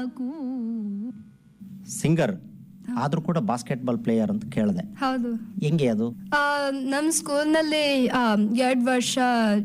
Singer ಆದ್ರೂ ಕೂಡ basketball player ಅಂತ ಕೇಳಿದೆ. ಹೌದು. ಹೆಂಗೆ ಅದು? ನಮ್ಮ ಸ್ಕೂಲ್ನಲ್ಲಿ 2 ವರ್ಷ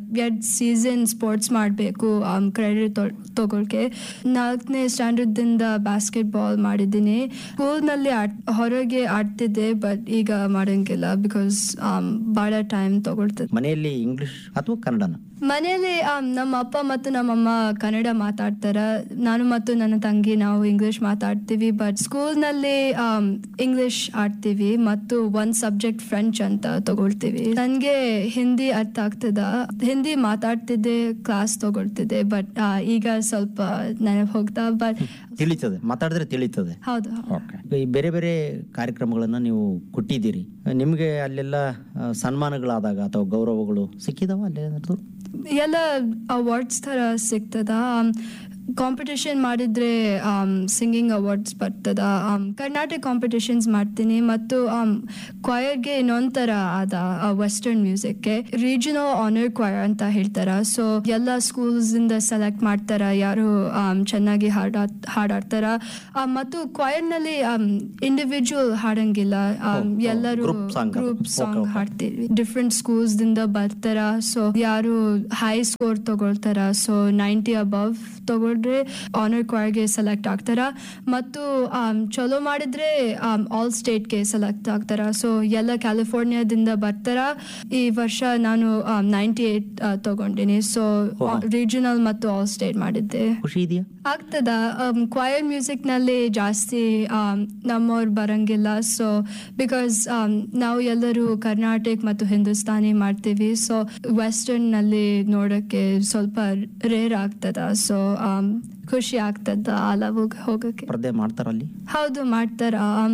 2 ಸೀಸನ್ ಸ್ಪೋರ್ಟ್ಸ್ ಮಾಡಬೇಕು ಕ್ರೆಡಿಟ್ ತಗೊಳ್ಕೆ. 4ನೇ ಸ್ಟ್ಯಾಂಡರ್ಡ್ದಿಂದ ಬಾಸ್ಕೆಟ್ಬಾಲ್ ಮಾಡಿದ್ದೀನಿ. ಸ್ಕೂಲ್ನಲ್ಲಿ ಹೊರಗೆ ಆಡ್ತಿದ್ದೆ, ಬಟ್ ಈಗ ಮಾಡಂಗಿಲ್ಲ ಬಿಕಾಸ್ ಭಾಳ ಟೈಮ್ ತಗೊಳ್ತದೆ. ಮನೆಯಲ್ಲಿ ಇಂಗ್ಲಿಷ್ ಅಥವಾ ಕನ್ನಡನ? ಮನೆಯಲ್ಲಿ ನಮ್ಮ ಅಪ್ಪ ಮತ್ತು ನಮ್ಮಮ್ಮ ಕನ್ನಡ ಮಾತಾಡ್ತಾರ. ನಾನು ಮತ್ತು ನನ್ನ ತಂಗಿ ನಾವು ಇಂಗ್ಲಿಷ್ ಮಾತಾಡ್ತೀವಿ. ಬಟ್ ಸ್ಕೂಲ್ನಲ್ಲಿ ಇಂಗ್ಲಿಷ್ ಆಡ್ತೀವಿ ಮತ್ತು ಒಂದ್ ಸಬ್ಜೆಕ್ಟ್ ಫ್ರೆಂಚ್ ಅಂತ ತಗೊಳ್ತೀವಿ. ನನಗೆ ಹಿಂದಿ ಅರ್ಥ ಆಗ್ತದ. ಹಿಂದಿ ಮಾತಾಡ್ತಿದ್ದೆ, ಕ್ಲಾಸ್ ತಗೊಳ್ತಿದ್ದೆ, ಬಟ್ ಈಗ ಸ್ವಲ್ಪ ನೆನಪು ಹೋಗ್ತಾ. ಬಟ್ ತಿಳಿತದೆ, ಮಾತಾಡಿದ್ರೆ ತಿಳಿತದೆ. ಹೌದು. ಈ ಬೇರೆ ಬೇರೆ ಕಾರ್ಯಕ್ರಮಗಳನ್ನ ನೀವು ಕೊಟ್ಟಿದ್ದೀರಿ. ನಿಮ್ಗೆ ಅಲ್ಲೆಲ್ಲ ಸನ್ಮಾನಗಳಾದಾಗ ಅಥವಾ ಗೌರವಗಳು ಸಿಕ್ಕಿದಾವ? ಅಲ್ಲೇನಾದ್ರು ಎಲ್ಲ ಅವಾರ್ಡ್ಸ್ ತರ ಸಿಗ್ತದ. ಕಾಂಪಿಟೇಷನ್ ಮಾಡಿದ್ರೆ ಸಿಂಗಿಂಗ್ ಅವಾರ್ಡ್ಸ್ ಬರ್ತದ. ಕರ್ನಾಟಕ ಕಾಂಪಿಟೇಷನ್ಸ್ ಮಾಡ್ತೀನಿ ಮತ್ತು ಕ್ವಯರ್ಗೆ ಇನ್ನೊಂಥರ ಆದ ವೆಸ್ಟರ್ನ್ ಮ್ಯೂಸಿಕ್ಗೆ ರೀಜನಲ್ ಆನರ್ ಕ್ವಯರ್ ಅಂತ ಹೇಳ್ತಾರ. ಸೊ ಎಲ್ಲ ಸ್ಕೂಲ್ಸ್ ಇಂದ ಸೆಲೆಕ್ಟ್ ಮಾಡ್ತಾರ ಯಾರು ಚೆನ್ನಾಗಿ ಹಾಡಾಡ್ತಾರ. ಮತ್ತು ಕ್ವಯರ್ನಲ್ಲಿ ಇಂಡಿವಿಜುವಲ್ ಹಾಡಂಗಿಲ್ಲ, ಎಲ್ಲರೂ ಗ್ರೂಪ್ ಸಾಂಗ್ ಹಾಡ್ತೀವಿ. ಡಿಫ್ರೆಂಟ್ ಸ್ಕೂಲ್ಸ್ ದಿಂದ ಬರ್ತಾರ. ಸೊ ಯಾರು ಹೈ ಸ್ಕೋರ್ ತಗೊಳ್ತಾರ, ಸೊ 90 ಅಬವ್ ತಗೊಳ್ತಾರೆ, ಆನರ್ ಕ್ವಯರ್ಗೆ ಸೆಲೆಕ್ಟ್ ಆಗ್ತಾರ. ಮತ್ತು ಚಲೋ ಮಾಡಿದ್ರೆ ಆಲ್ ಸ್ಟೇಟ್ಗೆ ಸೆಲೆಕ್ಟ್ ಆಗ್ತಾರ. ಸೊ ಎಲ್ಲ ಕ್ಯಾಲಿಫೋರ್ನಿಯಾದಿಂದ ಬರ್ತಾರ. ಈ ವರ್ಷ ನಾನು 98 ತಗೊಂಡಿನಿ. ಸೊ ರೀಜನಲ್ ಮತ್ತು ಆಲ್ ಸ್ಟೇಟ್ ಮಾಡಿದ್ದೆ. ಖುಷಿ ಇದೆಯಾ? ಆಗ್ತದ. ಕ್ವಯರ್ ಮ್ಯೂಸಿಕ್ ನಲ್ಲಿ ಜಾಸ್ತಿ ನಮ್ಮವ್ರು ಬರಂಗಿಲ್ಲ. ಸೊ ಬಿಕಾಸ್ ನಾವು ಎಲ್ಲರೂ ಕರ್ನಾಟಕ ಮತ್ತು ಹಿಂದೂಸ್ತಾನಿ ಮಾಡ್ತೀವಿ. ಸೊ ವೆಸ್ಟರ್ನ್ ನಲ್ಲಿ ನೋಡಕ್ಕೆ ಸ್ವಲ್ಪ ರೇರ್ ಆಗ್ತದ. ಸೊ ಖುಷಿ ಆಗ್ತದ ಅಲ್ಲ ಹೋಗಕ್ಕೆ. ಸ್ಪರ್ಧೆ ಮಾಡ್ತಾರಲ್ಲಿ? ಹೌದು, ಮಾಡ್ತಾರ.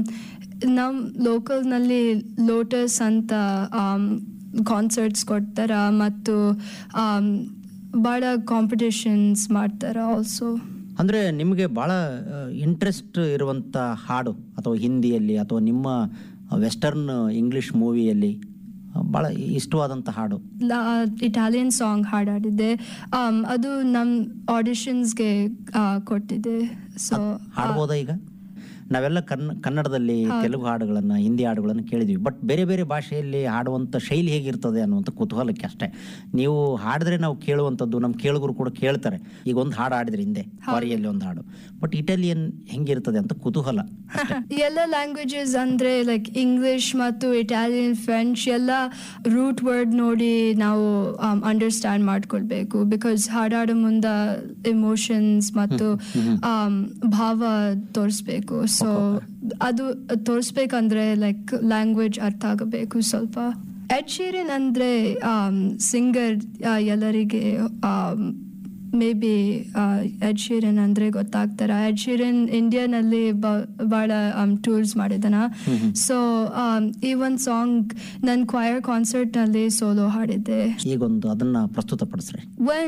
ನಮ್ ಲೋಕಲ್ ನಲ್ಲಿ ಲೋಟಸ್ ಅಂತ ಕಾನ್ಸರ್ಟ್ಸ್ ಕೊಡ್ತಾರ ಮತ್ತು ಬಹಳ ಕಾಂಪಿಟೇಷನ್ಸ್ ಮಾಡ್ತಾರ ಆಲ್ಸೋ. ಅಂದ್ರೆ ನಿಮಗೆ ಬಹಳ ಇಂಟ್ರೆಸ್ಟ್ ಇರುವಂತ ಹಾಡು ಅಥವಾ ಹಿಂದಿಯಲ್ಲಿ ಅಥವಾ ನಿಮ್ಮ ವೆಸ್ಟರ್ನ್ ಇಂಗ್ಲಿಷ್ ಮೂವಿಯಲ್ಲಿ ಬಹಳ ಇಷ್ಟವಾದಂತ ಹಾಡು? Italian song ಹಾಡಾಡಿದ್ದೆ. ಅದು ನಮ್ ಆಡಿಷನ್ಸ್ಗೆ ಕೊಟ್ಟಿದ್ದೆ. ಸೊ ಹಾಡ್ಬೋದಾ? ಈಗ ನಾವೆಲ್ಲ ಕನ್ನಡದಲ್ಲಿ ತೆಲುಗು ಹಾಡುಗಳನ್ನ, ಹಿಂದಿ ಹಾಡುಗಳನ್ನ ಕೇಳಿದ್ವಿ. ಬಟ್ ಬೇರೆ ಬೇರೆ ಭಾಷೆಯಲ್ಲಿ ಹಾಡುವಂತ ಶೈಲಿ ಹೇಗಿರ್ತದೆ ಅನ್ನುವಂಥ ಕುತೂಹಲಕ್ಕೆ ಅಷ್ಟೇ. ನೀವು ಹಾಡಿದ್ರೆ ನಾವು ಕೇಳುವಂಥದ್ದು, ನಮ್ಮ ಕೇಳುಗರು ಕೂಡ ಕೇಳ್ತಾರೆ. ಈಗ ಒಂದು ಹಾಡು ಹಾಡಿದ್ರೆ ಹಿಂದೆ ವಾರಿಯಲ್ಲಿ ಒಂದು ಹಾಡು, ಬಟ್ ಇಟಾಲಿಯನ್ ಹೆಂಗಿರ್ತದೆ ಅಂತ ಕುತೂಹಲ. ಎಲ್ಲ ಲ್ಯಾಂಗ್ವೇಜಸ್ ಅಂದ್ರೆ ಲೈಕ್ ಇಂಗ್ಲಿಷ್ ಮತ್ತು ಇಟಾಲಿಯನ್, ಫ್ರೆಂಚ್ ಎಲ್ಲ ರೂಟ್ ವರ್ಡ್ ನೋಡಿ ನಾವು ಅಂಡರ್ಸ್ಟ್ಯಾಂಡ್ ಮಾಡ್ಕೊಳ್ಬೇಕು. ಬಿಕಾಸ್ ಹಾಡಾಡೋ ಮುಂದ ಎಮೋಷನ್ಸ್ ಮತ್ತು ಭಾವ ತೋರಿಸ್ಬೇಕು. ಸೊ ಅದು ತೋರಿಸ್ಬೇಕಂದ್ರೆ ಲೈಕ್ ಲ್ಯಾಂಗ್ವೇಜ್ ಅರ್ಥ ಆಗಬೇಕು ಸ್ವಲ್ಪ. ಎಡ್ ಶೀರನ್ ಅಂದ್ರೆ ಸಿಂಗರ್ ಎಲ್ಲರಿಗೆ ಮೇ ಬಿ ಎಡ್ ಶೀರನ್ ಅಂದ್ರೆ ಗೊತ್ತಾಗ್ತಾರ. ಎಡ್ ಶೀರನ್ ಇಂಡಿಯಾನಲ್ಲಿ ಬಹಳ ಟೂರ್ಸ್ ಮಾಡಿದನ. ಸೊ ಈ ಒಂದು ಸಾಂಗ್ ನನ್ನ ಕ್ವಯರ್ ಕಾನ್ಸರ್ಟ್ ನಲ್ಲಿ ಸೋಲೋ ಹಾಡಿದ್ದೆ. ಈಗೊಂದು ಅದನ್ನ ಪ್ರಸ್ತುತ ಪಡಿಸ್ರಿ.